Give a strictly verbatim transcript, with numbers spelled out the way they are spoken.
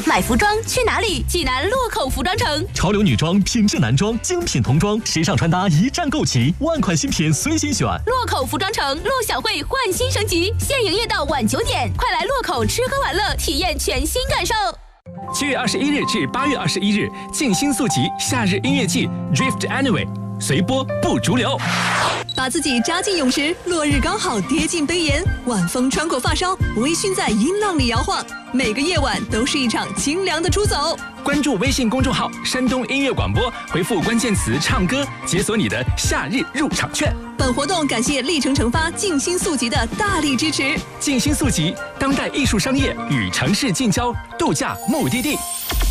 买服装去哪里？济南洛口服装城。 潮流女装、品质男装、精品童装，时尚穿搭一站购齐，万款新品随心选。 洛口服装城陆小慧焕新升级，现营业到晚九点，快来洛口吃喝玩乐，体验全新感受。 七月二十一日至八月二十一日，静心速集夏日音乐季 Drift Anyway， 随波不逐流。 把自己扎进泳池，落日刚好跌进杯沿，晚风穿过发梢，微醺在音浪里摇晃。每个夜晚都是一场清凉的出走。 关注微信公众号“山东音乐广播”，回复关键词“唱歌”，解锁你的夏日入场券。 本活动感谢历程成发静心速集的大力支持。 静心速集，当代艺术商业与城市近郊度假目的地。